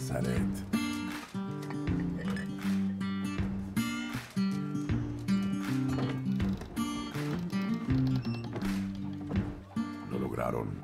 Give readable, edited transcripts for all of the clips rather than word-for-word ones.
Nazaret. Lo lograron.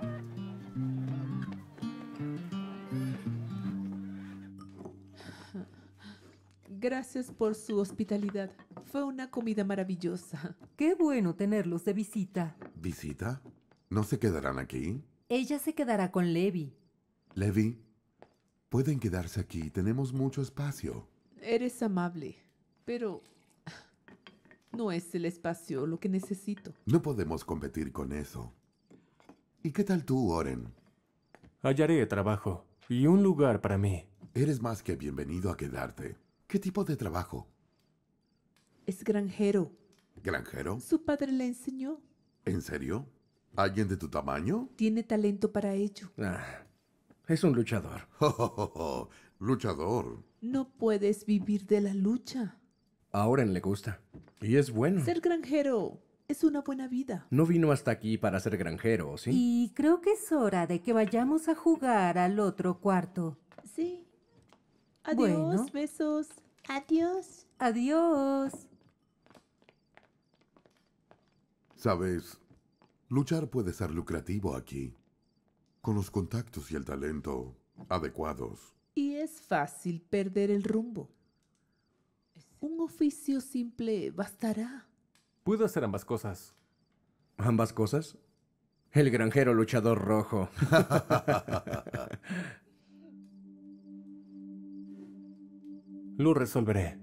Gracias por su hospitalidad. Fue una comida maravillosa. Qué bueno tenerlos de visita. ¿Visita? ¿No se quedarán aquí? Ella se quedará con Levi. Levi, pueden quedarse aquí. Tenemos mucho espacio. Eres amable, pero no es el espacio lo que necesito. No podemos competir con eso. ¿Y qué tal tú, Oren? Hallaré trabajo y un lugar para mí. Eres más que bienvenido a quedarte. ¿Qué tipo de trabajo? Es granjero. ¿Granjero? Su padre le enseñó. ¿En serio? ¿Alguien de tu tamaño? Tiene talento para ello. Es un luchador. Luchador. No puedes vivir de la lucha. A Oren le gusta. Y es bueno. Ser granjero es una buena vida. No vino hasta aquí para ser granjero, ¿sí? Y creo que es hora de que vayamos a jugar al otro cuarto. Sí. Adiós, Bueno. besos. Adiós. Adiós. Sabes, luchar puede ser lucrativo aquí, con los contactos y el talento adecuados. Y es fácil perder el rumbo. Un oficio simple bastará. Puedo hacer ambas cosas. ¿Ambas cosas? El granjero luchador rojo. Lo resolveré.